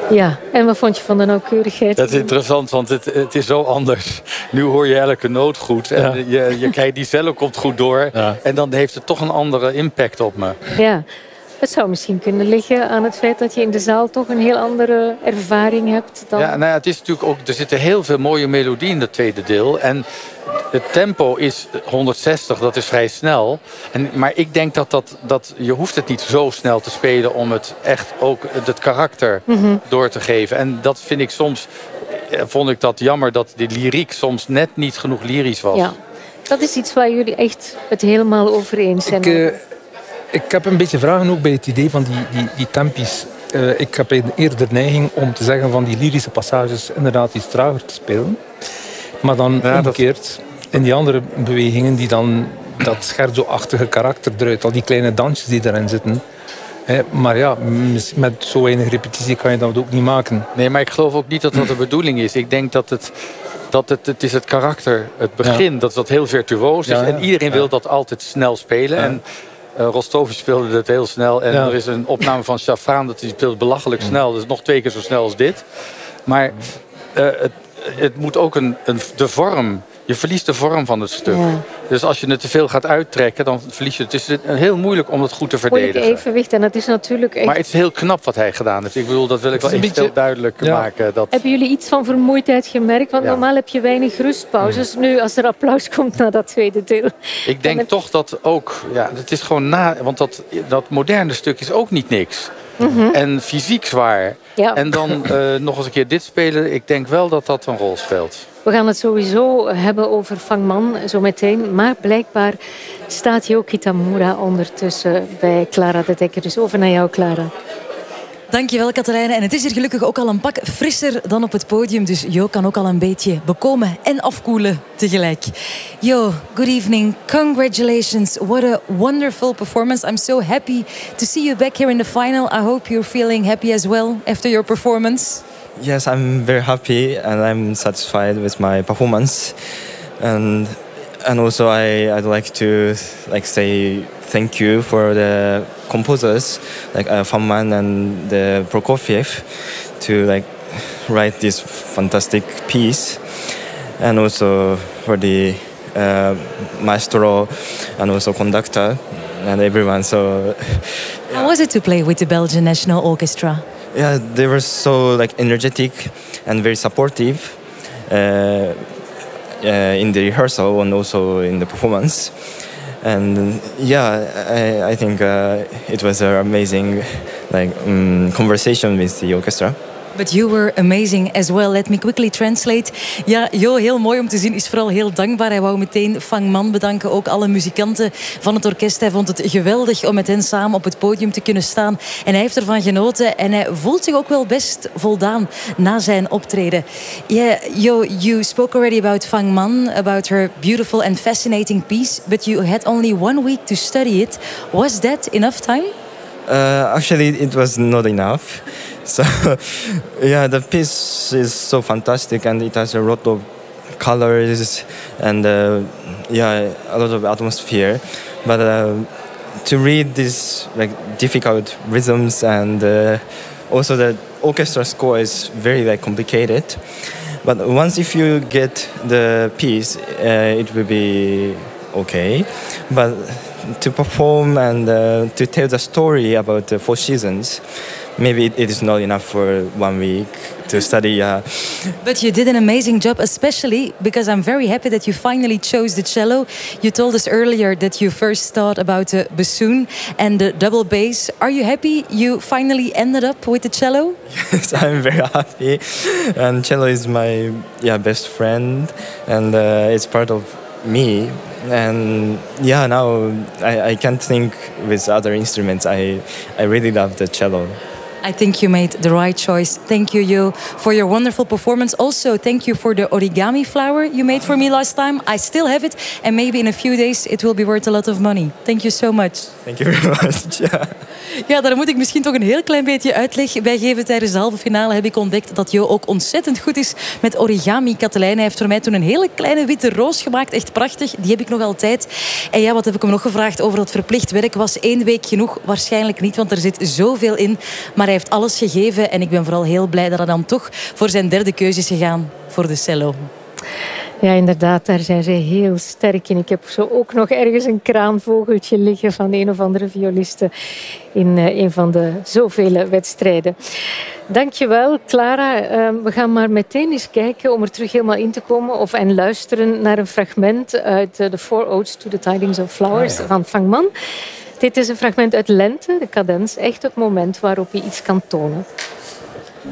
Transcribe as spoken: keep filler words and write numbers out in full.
Ja, en wat vond je van de nauwkeurigheid? Dat is interessant, want het, het is zo anders. Nu hoor je elke noot goed. En ja. je, je krijgt die cello komt goed door. Ja. En dan heeft het toch een andere impact op me. Ja. Het zou misschien kunnen liggen aan het feit dat je in de zaal toch een heel andere ervaring hebt dan... Ja, nou ja, het is natuurlijk ook, er zitten heel veel mooie melodieën in het tweede deel. En het tempo is honderdzestig, dat is vrij snel. En, maar ik denk dat, dat, dat je hoeft het niet zo snel te spelen om het echt ook het karakter mm-hmm. door te geven. En dat vind ik soms, vond ik dat jammer dat de lyriek soms net niet genoeg lyrisch was. Ja, dat is iets waar jullie echt het helemaal over eens zijn. Ik, uh... Ik heb een beetje vragen ook bij het idee van die, die, die tempies. Uh, ik heb eerder de neiging om te zeggen van die lyrische passages inderdaad iets trager te spelen. Maar dan ja, omgekeerd, dat... in die andere bewegingen die dan dat scherzo-achtige karakter eruit, al die kleine dansjes die erin zitten. Hè, maar ja, met zo weinig repetitie kan je dat ook niet maken. Nee, maar ik geloof ook niet dat dat de bedoeling is. Ik denk dat het... Dat het, het is het karakter, het begin, ja. dat dat heel virtuoos is. Ja, ja. En iedereen ja. wil dat altijd snel spelen. Ja. En Uh, Rostovi speelde het heel snel. En ja. er is een opname van Shafran, dat hij speelt belachelijk snel. Dat is nog twee keer zo snel als dit. Maar uh, het, het moet ook een, een, de vorm... Je verliest de vorm van het stuk. Ja. Dus als je het te veel gaat uittrekken, dan verlies je het. Het is heel moeilijk om het goed te verdedigen. Moeilijk evenwicht. En dat is natuurlijk echt... Maar het is heel knap wat hij gedaan heeft. Ik bedoel, dat wil ik wel echt beetje... heel duidelijk ja. maken. Dat... Hebben jullie iets van vermoeidheid gemerkt? Want ja. normaal heb je weinig rustpauzes. Mm. Nu, als er applaus komt na dat tweede deel. Ik denk heb... toch dat ook... Ja, het is gewoon na... Want dat, dat moderne stuk is ook niet niks. Mm-hmm. En fysiek zwaar. Ja. En dan uh, nog eens een keer dit spelen. Ik denk wel dat dat een rol speelt. We gaan het sowieso hebben over Fang Man zo meteen. Maar blijkbaar staat Jo Kitamura ondertussen bij Clara de Dekker. Dus over naar jou, Clara. Dankjewel, Katelijne. En het is hier gelukkig ook al een pak frisser dan op het podium. Dus Jo kan ook al een beetje bekomen en afkoelen tegelijk. Jo, good evening. Congratulations. What a wonderful performance. I'm so happy to see you back here in the final. I hope you're feeling happy as well after your performance. Yes, I'm very happy and I'm satisfied with my performance. And and also I, I'd like to like say thank you for the composers like uh, Fang Man and the Prokofiev to like write this fantastic piece, and also for the uh, maestro and also conductor and everyone. So how was it to play with the Belgian National Orchestra? Yeah, they were so like energetic and very supportive uh, uh, in the rehearsal and also in the performance. And yeah, I, I think uh, it was an amazing like um, conversation with the orchestra. But you were amazing as well. Let me quickly translate. Ja, Jo, heel mooi om te zien. Is vooral heel dankbaar. Hij wou meteen Fang Man bedanken. Ook alle muzikanten van het orkest. Hij vond het geweldig om met hen samen op het podium te kunnen staan. En hij heeft ervan genoten. En hij voelt zich ook wel best voldaan na zijn optreden. Yeah, Jo, you spoke already about Fang Man. About her beautiful and fascinating piece. But you had only one week to study it. Was that enough time? Uh, actually, it was not enough. So, yeah, the piece is so fantastic and it has a lot of colors and, uh, yeah, a lot of atmosphere. But uh, to read these like difficult rhythms and uh, also the orchestra score is very like complicated. But once if you get the piece, uh, it will be okay. But to perform and uh, to tell the story about the four seasons, maybe it, it is not enough for one week to study. Yeah. But you did an amazing job, especially because I'm very happy that you finally chose the cello. You told us earlier that you first thought about the bassoon and the double bass. Are you happy you finally ended up with the cello? Yes, I'm very happy. And cello is my yeah best friend, and uh, it's part of me. And yeah, now I, I can't think with other instruments. I, I really love the cello. I think you made the right choice. Thank you, Jo, for your wonderful performance. Also, thank you for the origami flower you made for me last time. I still have it, and maybe in a few days it will be worth a lot of money. Thank you so much. Thank you very much. Yeah. Ja, daar moet ik misschien toch een heel klein beetje uitleg bij geven. Tijdens de halve finale heb ik ontdekt dat Jo ook ontzettend goed is met origami. Katelijne hij heeft voor mij toen een hele kleine witte roos gemaakt. Echt prachtig. Die heb ik nog altijd. En ja, wat heb ik hem nog gevraagd over dat verplicht werk? Was één week genoeg? Waarschijnlijk niet, want er zit zoveel in. Maar hij heeft alles gegeven. En ik ben vooral heel blij dat hij dan toch voor zijn derde keuze is gegaan voor de cello. Ja, inderdaad, daar zijn ze heel sterk in. Ik heb zo ook nog ergens een kraanvogeltje liggen van een of andere violiste in uh, een van de zoveel wedstrijden. Dankjewel, Clara. Uh, we gaan maar meteen eens kijken om er terug helemaal in te komen of en luisteren naar een fragment uit uh, The Four Odes to the Tidings of Flowers ah, ja. van Phang Man. Dit is een fragment uit Lente, de cadens, echt het moment waarop hij iets kan tonen.